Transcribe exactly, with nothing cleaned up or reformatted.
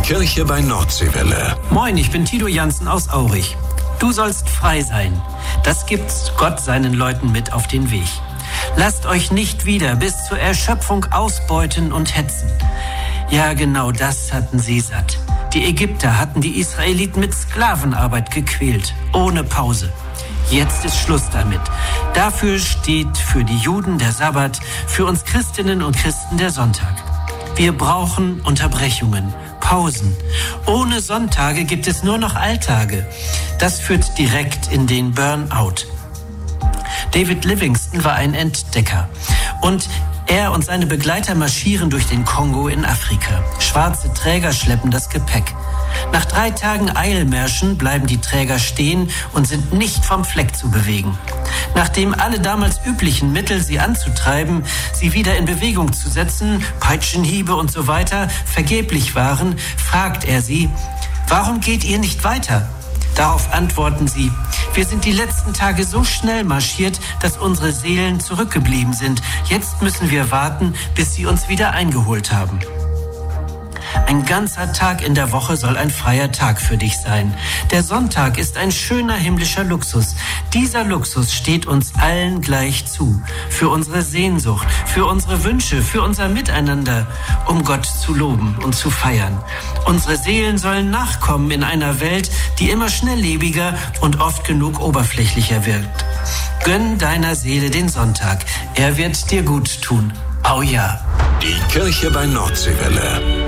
Kirche bei Nordseewelle. Moin, ich bin Tito Jansen aus Aurich. Du sollst frei sein. Das gibt Gott seinen Leuten mit auf den Weg. Lasst euch nicht wieder bis zur Erschöpfung ausbeuten und hetzen. Ja, genau das hatten sie satt. Die Ägypter hatten die Israeliten mit Sklavenarbeit gequält, ohne Pause. Jetzt ist Schluss damit. Dafür steht für die Juden der Sabbat, für uns Christinnen und Christen der Sonntag. Wir brauchen Unterbrechungen, Pausen. Ohne Sonntage gibt es nur noch Alltage. Das führt direkt in den Burnout. David Livingstone war ein Entdecker und er und seine Begleiter marschieren durch den Kongo in Afrika. Schwarze Träger schleppen das Gepäck. Nach drei Tagen Eilmärschen bleiben die Träger stehen und sind nicht vom Fleck zu bewegen. Nachdem alle damals üblichen Mittel, sie anzutreiben, sie wieder in Bewegung zu setzen, Peitschenhiebe und so weiter, vergeblich waren, fragt er sie, warum geht ihr nicht weiter? Darauf antworten sie, wir sind die letzten Tage so schnell marschiert, dass unsere Seelen zurückgeblieben sind. Jetzt müssen wir warten, bis sie uns wieder eingeholt haben. Ein ganzer Tag in der Woche soll ein freier Tag für dich sein. Der Sonntag ist ein schöner himmlischer Luxus. Dieser Luxus steht uns allen gleich zu. Für unsere Sehnsucht, für unsere Wünsche, für unser Miteinander, um Gott zu loben und zu feiern. Unsere Seelen sollen nachkommen in einer Welt, die immer schnelllebiger und oft genug oberflächlicher wirkt. Gönn deiner Seele den Sonntag. Er wird dir gut tun. Au ja. Die Kirche bei Nordseewelle.